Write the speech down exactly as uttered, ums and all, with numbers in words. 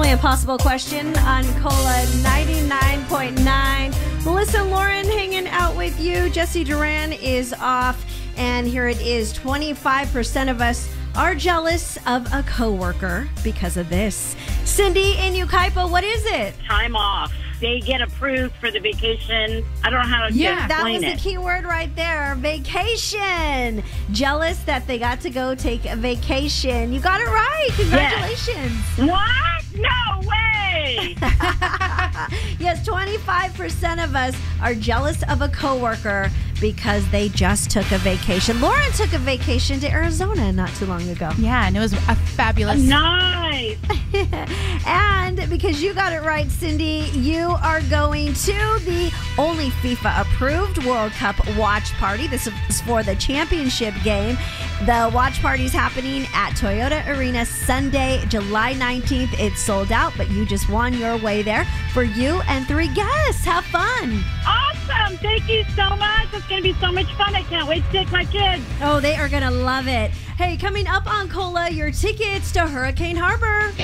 Only a possible question on Cola ninety-nine point nine. Melissa and Lauren hanging out with you. Jesse Duran is off. And here it is. twenty-five percent of us are jealous of a coworker because of this. Cindy in Yucaipa, what is it? Time off. They get approved for the vacation. I don't know how to Yeah, explain that was it. the key word right there. Vacation. Jealous that they got to go take a vacation. You got it right. Congratulations. What? No way. Yes, twenty-five percent of us are jealous of a coworker because they just took a vacation. Lauren took a vacation to Arizona not too long ago. Yeah, and it was a fabulous. Nice. And because you got it right, Cindy, you are going to the only FIFA-approved World Cup watch party. This is for the championship game. The watch party is happening at Toyota Arena Sunday, July nineteenth. It's sold out, but you just won your way there for you and three guests. Have fun. Awesome. Thank you so much. It's going to be so much fun. I can't wait to take my kids. Oh, they are going to love it. Hey, coming up on Cola, your tickets to Hurricane Harbor.